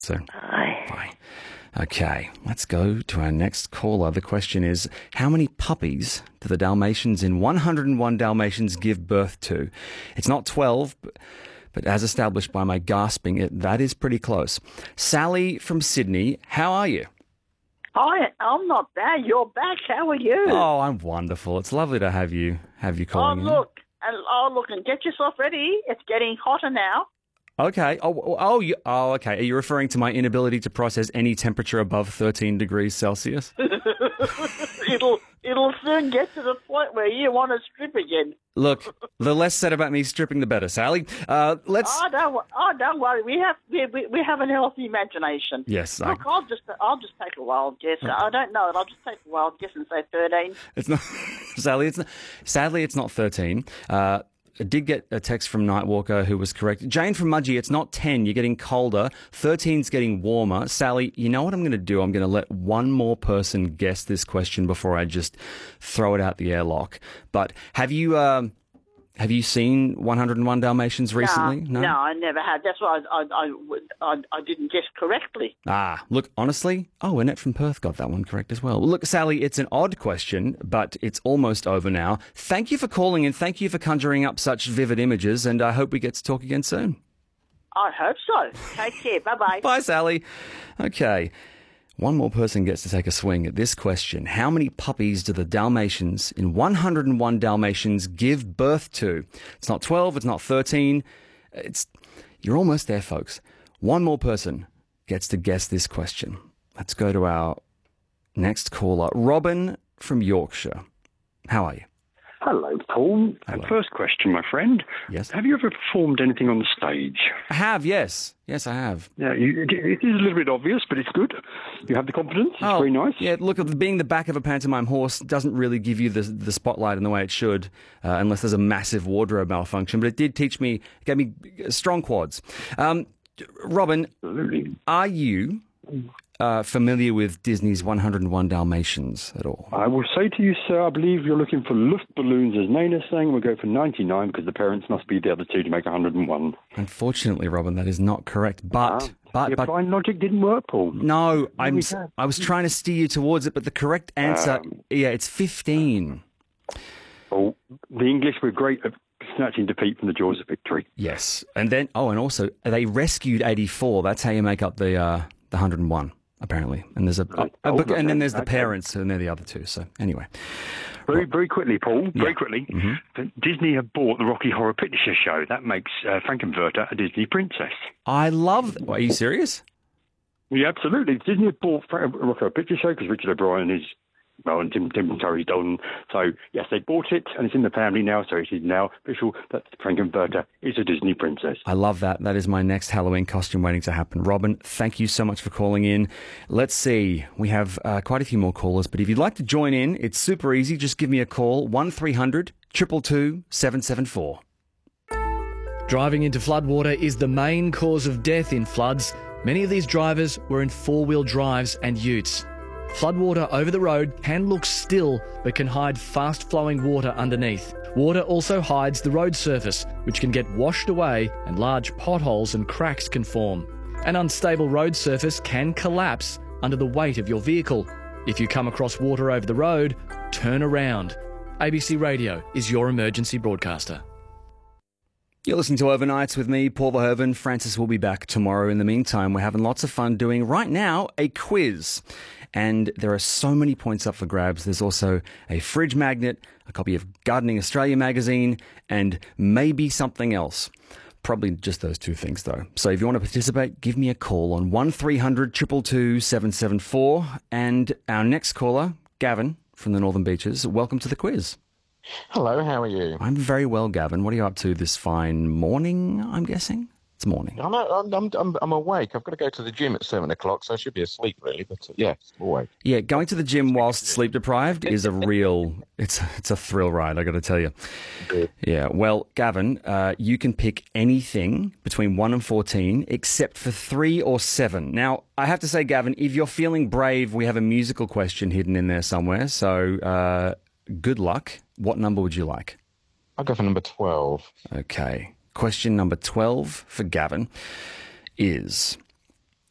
soon. Bye. Bye. Okay, let's go to our next caller. The question is, how many puppies do the Dalmatians in 101 Dalmatians give birth to? It's not 12, but as established by my gasping, that is pretty close. Sally from Sydney, how are you? Hi, I'm not bad. You're back. How are you? Oh, I'm wonderful. It's lovely to have you calling in. Look, and get yourself ready. It's getting hotter now. Okay. Okay. Are you referring to my inability to process any temperature above 13 degrees Celsius? It'll soon get to the point where you want to strip again. Look, the less said about me stripping, the better, Sally. Let's. Don't worry. We have a healthy imagination. Yes. Look, I'll just take a wild guess. I don't know it. I'll just take a wild guess and say 13. It's not, Sally. Sadly, it's not 13. I did get a text from Nightwalker who was correct. Jane from Mudgee, it's not 10. You're getting colder. 13's getting warmer. Sally, you know what I'm going to do? I'm going to let one more person guess this question before I just throw it out the airlock. But have you seen 101 Dalmatians recently? No, I never had. That's why I didn't guess correctly. Look, honestly, Annette from Perth got that one correct as well. Look, Sally, it's an odd question, but it's almost over now. Thank you for calling and thank you for conjuring up such vivid images, and I hope we get to talk again soon. I hope so. Take care. Bye-bye. Bye, Sally. Okay. One more person gets to take a swing at this question. How many puppies do the Dalmatians in 101 Dalmatians give birth to? It's not 12, it's not 13. You're almost there, folks. One more person gets to guess this question. Let's go to our next caller. Robin from Yorkshire. How are you? Hello, Paul. Hello. First question, my friend. Yes. Have you ever performed anything on the stage? I have, yes. Yes, I have. Yeah, it is a little bit obvious, but it's good. You have the confidence. It's very nice. Yeah, look, being the back of a pantomime horse doesn't really give you the spotlight in the way it should, unless there's a massive wardrobe malfunction. But it did gave me strong quads. Robin, Absolutely. Are you familiar with Disney's 101 Dalmatians at all? I will say to you, sir, I believe you're looking for Luftballoons, as Nana's saying. We'll go for 99 because the parents must be the other two to make 101. Unfortunately, Robin, that is not correct. But your blind logic didn't work, Paul. No, I was trying to steer you towards it, but the correct answer, it's 15. Oh, the English were great at snatching defeat from the jaws of victory. Yes, and then and also they rescued 84. That's how you make up the 101. Apparently, and there's and then there's the parents, and they're the other two. So anyway, very quickly, Paul. Very quickly, Mm-hmm. Disney have bought the Rocky Horror Picture Show. That makes Frankenwerter a Disney princess. I love. Are you serious? Yeah, absolutely. Disney have bought Rocky Horror Picture Show because Richard O'Brien is. Well, and Tim Curry's done. So, yes, they bought it, and it's in the family now, so it is now official that Frankenwerter is a Disney princess. I love that. That is my next Halloween costume waiting to happen. Robin, thank you so much for calling in. Let's see. We have quite a few more callers, but if you'd like to join in, it's super easy. Just give me a call, 1300 222 774. Driving into floodwater is the main cause of death in floods. Many of these drivers were in four-wheel drives and utes. Floodwater over the road can look still, but can hide fast-flowing water underneath. Water also hides the road surface, which can get washed away and large potholes and cracks can form. An unstable road surface can collapse under the weight of your vehicle. If you come across water over the road, turn around. ABC Radio is your emergency broadcaster. You're listening to Overnights with me, Paul Verhoeven. Francis will be back tomorrow. In the meantime, we're having lots of fun doing, right now, a quiz. And there are so many points up for grabs. There's also a fridge magnet, a copy of Gardening Australia magazine, and maybe something else. Probably just those two things, though. So if you want to participate, give me a call on 1300 222 774. And our next caller, Gavin from the Northern Beaches, welcome to the quiz. Hello, how are you? I'm very well, Gavin. What are you up to this fine morning, I'm guessing? It's morning. I'm awake. I've got to go to the gym at 7 o'clock, so I should be asleep, really. But yeah, awake. Yeah, going to the gym whilst sleep deprived is a real. It's a thrill ride, I got to tell you. Yeah. Well, Gavin, you can pick anything between 1 and 14, except for 3 or 7. Now, I have to say, Gavin, if you're feeling brave, we have a musical question hidden in there somewhere. So, good luck. What number would you like? I'll go for number 12. Okay. Question number 12 for Gavin is,